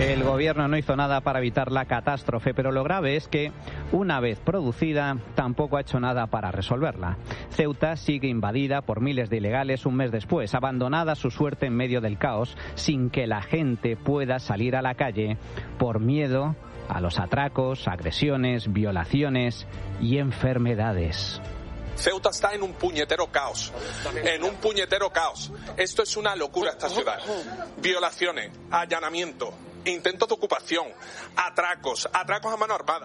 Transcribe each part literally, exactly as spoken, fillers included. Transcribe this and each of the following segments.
El gobierno no hizo nada para evitar la catástrofe, pero lo grave es que, una vez producida, tampoco ha hecho nada para resolverla. Ceuta sigue invadida por miles de ilegales un mes después, abandonada a su suerte en medio del caos, sin que la gente pueda salir a la calle por miedo a los atracos, agresiones, violaciones y enfermedades. Ceuta está en un puñetero caos, en un puñetero caos. Esto es una locura, esta ciudad. Violaciones, allanamiento, intentos de ocupación, atracos, atracos a mano armada.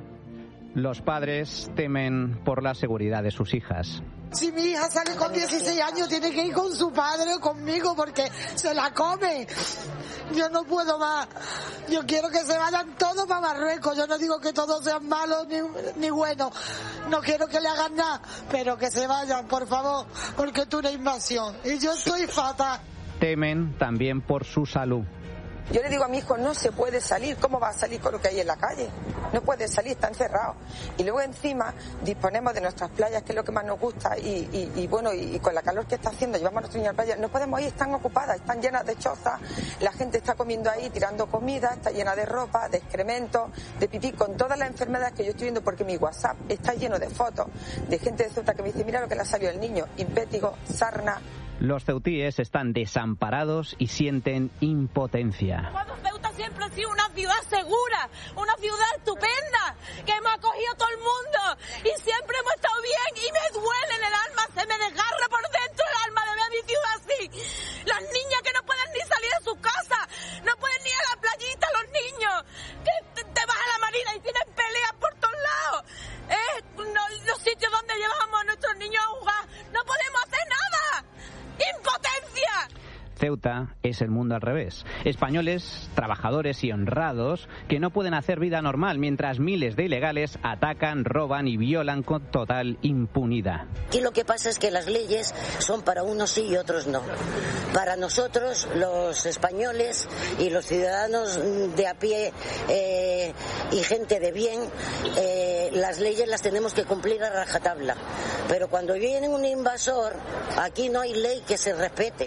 Los padres temen por la seguridad de sus hijas. Si mi hija sale con dieciséis años, tiene que ir con su padre o conmigo porque se la come. Yo no puedo más. Yo quiero que se vayan todos para Marruecos. Yo no digo que todos sean malos ni, ni buenos. No quiero que le hagan nada, pero que se vayan, por favor, porque esto es una invasión. Y yo estoy fatal. Temen también por su salud. Yo le digo a mi hijo, no se puede salir. ¿Cómo va a salir con lo que hay en la calle? No puede salir, está encerrado. Y luego encima disponemos de nuestras playas, que es lo que más nos gusta, y, y, y bueno, y, y con la calor que está haciendo, llevamos a nuestros niños a la playa. No podemos ir, están ocupadas, están llenas de chozas, la gente está comiendo ahí, tirando comida, está llena de ropa, de excrementos, de pipí, con todas las enfermedades que yo estoy viendo, porque mi WhatsApp está lleno de fotos de gente de Ceuta que me dice, mira lo que le ha salido al niño, impétigo, sarna. Los ceutíes están desamparados y sienten impotencia. Ceuta siempre ha sido una ciudad segura, una ciudad estupenda, que hemos acogido a todo el mundo y siempre hemos estado bien, y me duele en el alma, se me desgarra por dentro el alma de ver mi ciudad así. Las niñas que no pueden ni salir de sus casas, no pueden ni ir a la playita, los niños, que te, te vas a la marina y tienen peleas por todos lados. Eh, no, los sitios donde llevamos a nuestros niños a jugar, no podemos hacer nada. ¡Impotencia! Ceuta es el mundo al revés. Españoles, trabajadores y honrados que no pueden hacer vida normal mientras miles de ilegales atacan, roban y violan con total impunidad. Aquí lo que pasa es que las leyes son para unos sí y otros no. Para nosotros, los españoles y los ciudadanos de a pie eh, y gente de bien, eh, las leyes las tenemos que cumplir a rajatabla. Pero cuando viene un invasor, aquí no hay ley que se respete.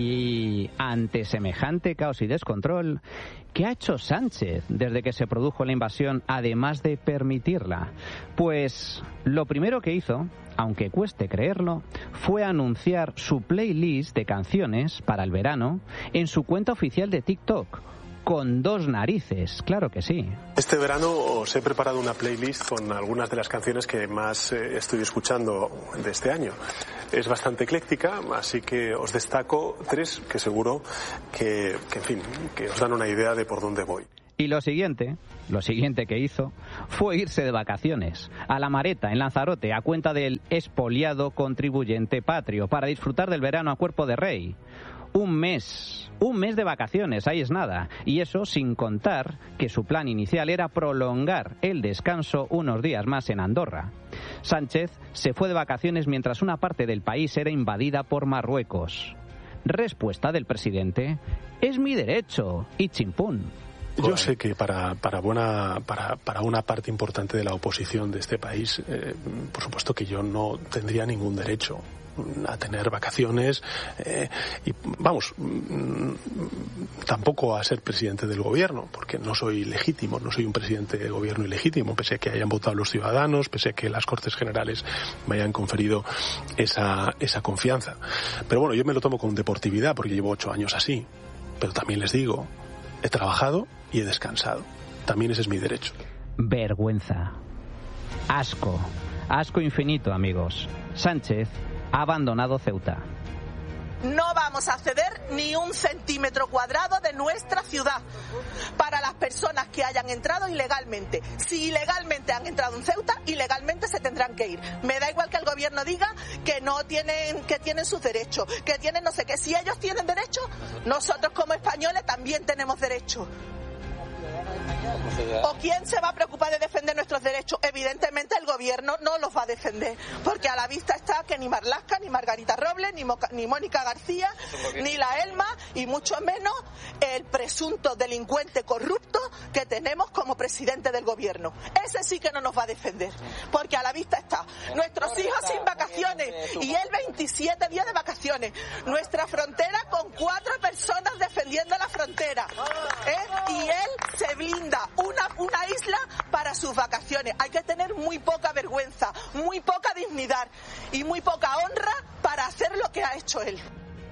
Y ante semejante caos y descontrol, ¿qué ha hecho Sánchez desde que se produjo la invasión, además de permitirla? Pues lo primero que hizo, aunque cueste creerlo, fue anunciar su playlist de canciones para el verano en su cuenta oficial de TikTok. Con dos narices, claro que sí. Este verano os he preparado una playlist con algunas de las canciones que más eh, estoy escuchando de este año. Es bastante ecléctica, así que os destaco tres que seguro que, que, en fin, que os dan una idea de por dónde voy. Y lo siguiente, lo siguiente que hizo fue irse de vacaciones a La Mareta, en Lanzarote, a cuenta del expoliado contribuyente patrio, para disfrutar del verano a cuerpo de rey. Un mes, un mes de vacaciones, ahí es nada. Y eso sin contar que su plan inicial era prolongar el descanso unos días más en Andorra. Sánchez se fue de vacaciones mientras una parte del país era invadida por Marruecos. Respuesta del presidente: es mi derecho, y chimpún. Yo sé que para para buena para para una parte importante de la oposición de este país, eh, por supuesto que yo no tendría ningún derecho a tener vacaciones eh, y vamos, tampoco a ser presidente del gobierno, porque no soy legítimo, no soy un presidente de gobierno ilegítimo, pese a que hayan votado los ciudadanos, pese a que las Cortes Generales me hayan conferido esa esa confianza. Pero bueno, yo me lo tomo con deportividad porque llevo ocho años así, pero también les digo, he trabajado y he descansado. También ese es mi derecho. Vergüenza. Asco. Asco infinito, amigos. Sánchez ha abandonado Ceuta. No vamos a ceder ni un centímetro cuadrado de nuestra ciudad para las personas que hayan entrado ilegalmente. Si ilegalmente han entrado en Ceuta, ilegalmente se tendrán que ir. Me da igual que el gobierno diga que no tienen, que tienen sus derechos, que tienen no sé qué. Si ellos tienen derechos, nosotros como españoles también tenemos derechos. ¿O quién se va a preocupar de defender nuestros derechos? Evidentemente el gobierno no los va a defender, porque a la vista está que ni Marlaska, ni Margarita Robles, ni, Moca, ni Mónica García, ni la Elma, y mucho menos el presunto delincuente corrupto que tenemos como presidente del gobierno. Ese sí que no nos va a defender, porque a la vista está nuestros hijos sin vacaciones y él veintisiete días de vacaciones, nuestra frontera con cuatro personas defendiendo la frontera. entera, ¿eh? Y él se blinda una, una isla para sus vacaciones. Hay que tener muy poca vergüenza, muy poca dignidad y muy poca honra para hacer lo que ha hecho él.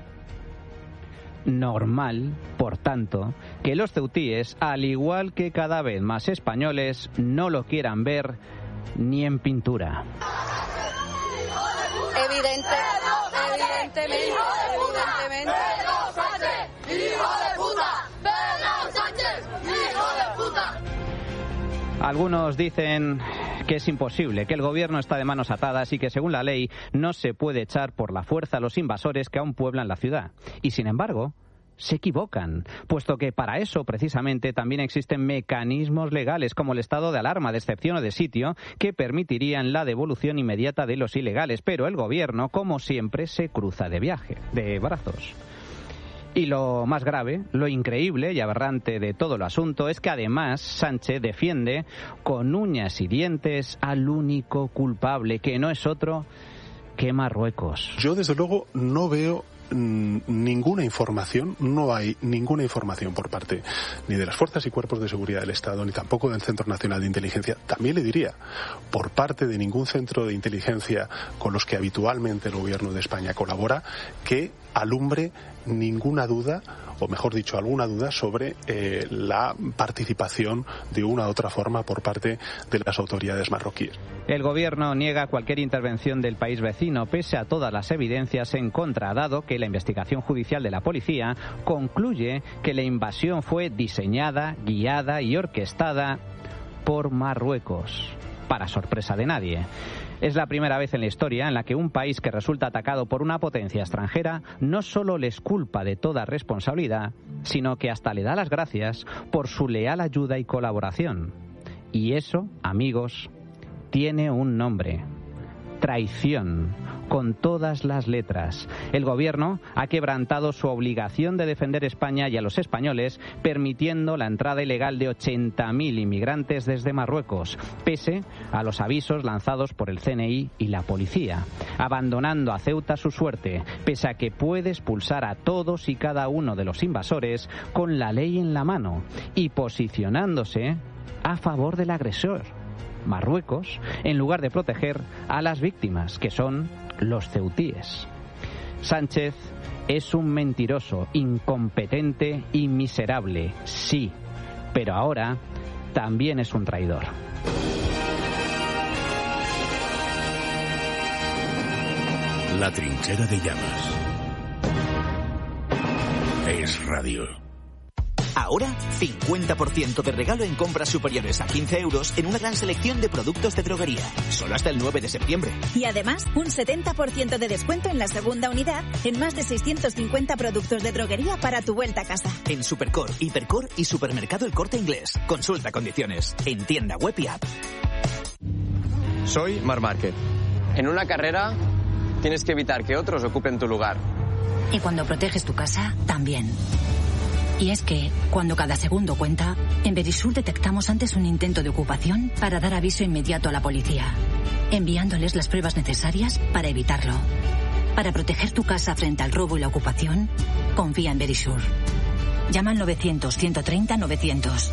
Normal, por tanto, que los ceutíes, al igual que cada vez más españoles, no lo quieran ver ni en pintura. Evidente, evidentemente, evidentemente. ¡Pedro Sánchez, hijo de puta! ¡Pedro Sánchez, hijo de puta! Algunos dicen que es imposible, que el gobierno está de manos atadas y que según la ley no se puede echar por la fuerza a los invasores que aún pueblan la ciudad. Y sin embargo, se equivocan, puesto que para eso precisamente también existen mecanismos legales como el estado de alarma, de excepción o de sitio que permitirían la devolución inmediata de los ilegales, pero el gobierno, como siempre, se cruza de viaje, de brazos. Y lo más grave, lo increíble y aberrante de todo el asunto es que además Sánchez defiende con uñas y dientes al único culpable, que no es otro que Marruecos. Yo desde luego no veo ninguna información, no hay ninguna información por parte ni de las fuerzas y cuerpos de seguridad del Estado, ni tampoco del Centro Nacional de Inteligencia, también le diría, por parte de ningún centro de inteligencia con los que habitualmente el Gobierno de España colabora, que alumbre ninguna duda, o mejor dicho, alguna duda sobre eh, la participación de una u otra forma por parte de las autoridades marroquíes. El gobierno niega cualquier intervención del país vecino, pese a todas las evidencias en contra, dado que la investigación judicial de la policía concluye que la invasión fue diseñada, guiada y orquestada por Marruecos, para sorpresa de nadie. Es la primera vez en la historia en la que un país que resulta atacado por una potencia extranjera no solo les culpa de toda responsabilidad, sino que hasta le da las gracias por su leal ayuda y colaboración. Y eso, amigos, tiene un nombre: traición, con todas las letras. El gobierno ha quebrantado su obligación de defender España y a los españoles, permitiendo la entrada ilegal de ochenta mil inmigrantes desde Marruecos, pese a los avisos lanzados por el C N I y la policía, abandonando a Ceuta su suerte, pese a que puede expulsar a todos y cada uno de los invasores con la ley en la mano y posicionándose a favor del agresor, Marruecos, en lugar de proteger a las víctimas, que son los ceutíes. Sánchez es un mentiroso, incompetente y miserable, sí, pero ahora también es un traidor. La trinchera de llamas. Es radio. Ahora, cincuenta por ciento de regalo en compras superiores a quince euros en una gran selección de productos de droguería. Solo hasta el nueve de septiembre. Y además, un setenta por ciento de descuento en la segunda unidad en más de seiscientos cincuenta productos de droguería para tu vuelta a casa. En Supercor, Hipercor y Supermercado El Corte Inglés. Consulta condiciones en tienda web y app. Soy Marc Márquez. En una carrera tienes que evitar que otros ocupen tu lugar. Y cuando proteges tu casa, también. Y es que, cuando cada segundo cuenta, en Verisur detectamos antes un intento de ocupación para dar aviso inmediato a la policía, enviándoles las pruebas necesarias para evitarlo. Para proteger tu casa frente al robo y la ocupación, confía en Verisur. Llama al novecientos, ciento treinta, novecientos.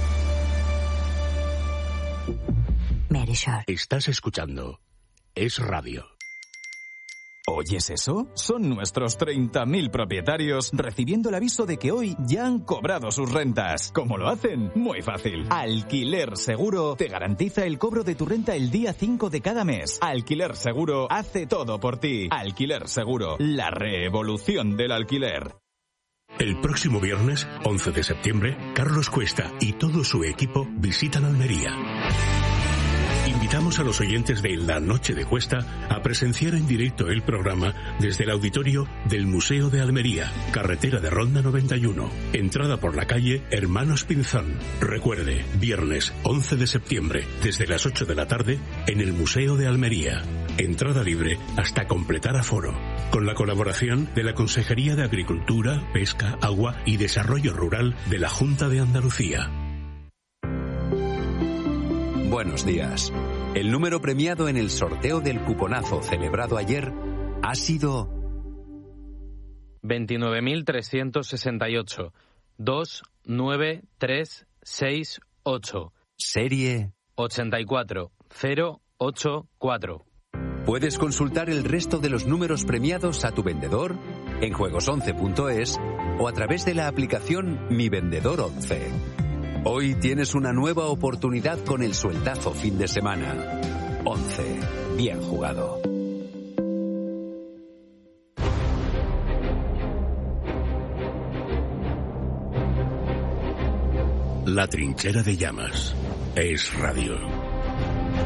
Verisur. Estás escuchando Es Radio. ¿Oyes eso? Son nuestros treinta mil propietarios recibiendo el aviso de que hoy ya han cobrado sus rentas. ¿Cómo lo hacen? Muy fácil. Alquiler Seguro te garantiza el cobro de tu renta el día cinco de cada mes. Alquiler Seguro hace todo por ti. Alquiler Seguro, la revolución del alquiler. El próximo viernes, once de septiembre, Carlos Cuesta y todo su equipo visitan Almería. Invitamos a los oyentes de La Noche de Cuesta a presenciar en directo el programa desde el auditorio del Museo de Almería, carretera de Ronda noventa y uno, entrada por la calle Hermanos Pinzón. Recuerde, viernes once de septiembre, desde las ocho de la tarde, en el Museo de Almería. Entrada libre hasta completar aforo, con la colaboración de la Consejería de Agricultura, Pesca, Agua y Desarrollo Rural de la Junta de Andalucía. Buenos días. El número premiado en el sorteo del cuponazo celebrado ayer ha sido veintinueve mil trescientos sesenta y ocho, dos nueve tres seis ocho. Serie ochenta y cuatro cero ocho cuatro. Puedes consultar el resto de los números premiados a tu vendedor en juegos once punto es o a través de la aplicación Mi Vendedor once. Hoy tienes una nueva oportunidad con el sueldazo fin de semana. once. Bien jugado. La trinchera de llamas es radio.